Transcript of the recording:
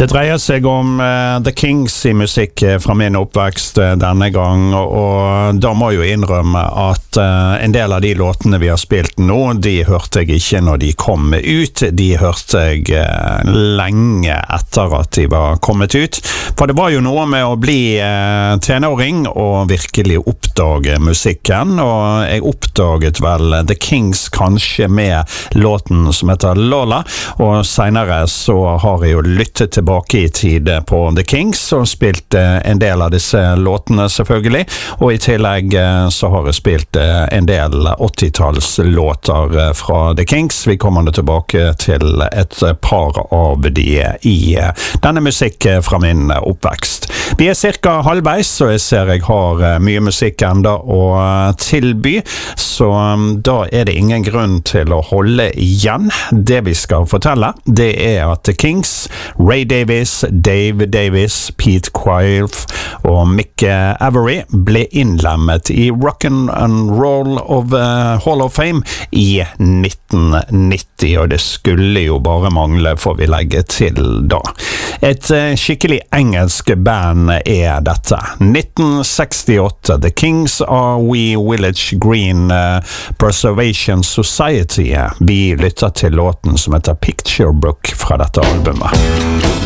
Det dreier seg om The Kings I musikk fra min oppvekst denne gang, og da må jeg jo innrømme at en del av de låtene vi har spilt nå, de hørte jeg ikke når de kom ut, de hørte jeg lenge etter at de var kommet ut, for det var jo noe med å bli tenåring og virkelig oppdage musikken, og jeg oppdaget vel The Kings kanskje med låten som heter Lola, og senere så har jeg jo lyttet tilbake I tid på The Kings og spilt en del av disse låtene selvfølgelig, og I tillegg så har jeg spilt en del 80-tallslåter fra The Kings. Vi kommer tilbake til et par av de I denne musikk fra min oppvekst. Vi cirka halvveis, så jeg ser jeg har mye musikk enda å tilby, så da det ingen grunn til å holde igjen. Det vi skal fortelle, det at The Kings, Ray Davies, Dave Davies, Pete Quaife og Mick Avery ble innlemmet I Rock'n'Roll Hall of Fame I 1990, og det skulle jo bare mangle, får vi legge til da. Et skikkelig engelsk band dette. 1968, The Kings Are We Village Green Preservation Society. Vi lytter til låten som heter Picture Book fra dette albumet.